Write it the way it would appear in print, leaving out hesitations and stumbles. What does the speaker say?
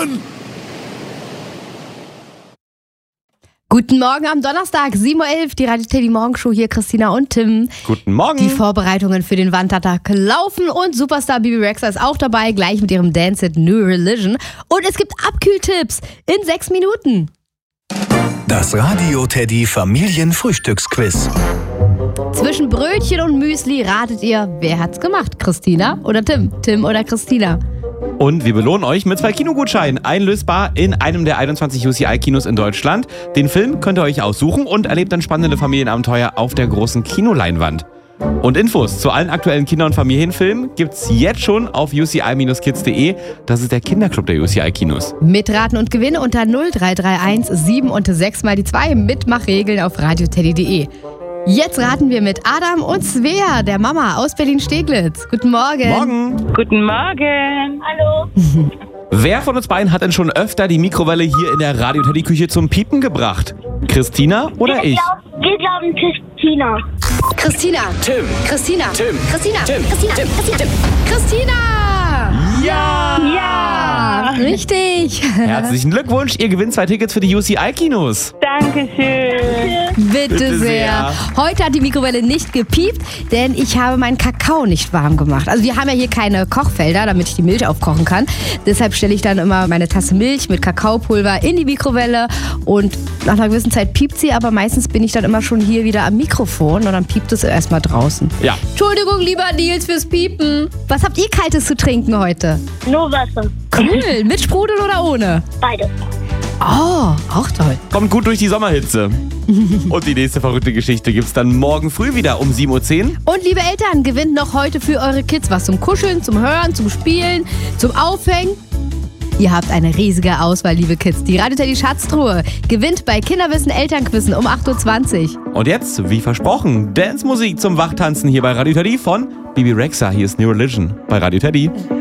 Mann! Guten Morgen am Donnerstag, 7.11 Uhr, die Radio Teddy Morgenshow, hier Christina und Tim. Guten Morgen. Die Vorbereitungen für den Wandertag laufen und Superstar Bibi Rexha ist auch dabei, gleich mit ihrem Dance-Hit New Religion. Und es gibt Abkühltipps in 6 Minuten. Das Radio Teddy Familienfrühstücksquiz. Zwischen Brötchen und Müsli ratet ihr, wer hat's gemacht? Christina oder Tim? Tim oder Christina? Und wir belohnen euch mit 2 Kinogutscheinen, einlösbar in einem der 21 UCI-Kinos in Deutschland. Den Film könnt ihr euch aussuchen und erlebt dann spannende Familienabenteuer auf der großen Kinoleinwand. Und Infos zu allen aktuellen Kinder- und Familienfilmen gibt's jetzt schon auf uci-kids.de. Das ist der Kinderclub der UCI-Kinos. Mitraten und Gewinne unter 0331 7 und 6 mal die 2. Mitmachregeln auf radioteddy.de. Jetzt raten wir mit Adam und Svea, der Mama aus Berlin-Steglitz. Guten Morgen. Morgen. Guten Morgen. Hallo. Wer von uns beiden hat denn schon öfter die Mikrowelle hier in der Radio-Teddy-Küche zum Piepen gebracht? Christina oder ich? Wir glauben Christina. Christina. Tim. Christina. Tim. Christina. Tim. Christina. Tim. Christina. Tim. Christina. Ja! Ja! Richtig. Herzlichen Glückwunsch, ihr gewinnt 2 Tickets für die UCI-Kinos. Dankeschön. Bitte sehr. Heute hat die Mikrowelle nicht gepiept, denn ich habe meinen Kakao nicht warm gemacht. Also wir haben ja hier keine Kochfelder, damit ich die Milch aufkochen kann. Deshalb stelle ich dann immer meine Tasse Milch mit Kakaopulver in die Mikrowelle und nach einer gewissen Zeit piept sie, aber meistens bin ich dann immer schon hier wieder am Mikrofon und dann piept es erstmal draußen. Ja. Entschuldigung, lieber Nils, fürs Piepen. Was habt ihr Kaltes zu trinken heute? Nur Wasser. Cool. Mit Sprudel oder ohne? Beide. Oh, auch toll. Kommt gut durch die Sommerhitze. Und die nächste verrückte Geschichte gibt's dann morgen früh wieder um 7.10 Uhr. Und liebe Eltern, gewinnt noch heute für eure Kids was zum Kuscheln, zum Hören, zum Spielen, zum Aufhängen. Ihr habt eine riesige Auswahl, liebe Kids. Die Radio Teddy Schatztruhe gewinnt bei Kinderwissen Elternquizen um 8.20 Uhr. Und jetzt, wie versprochen, Dance-Musik zum Wachtanzen hier bei Radio Teddy von Bibi Rexha. Hier ist New Religion bei Radio Teddy.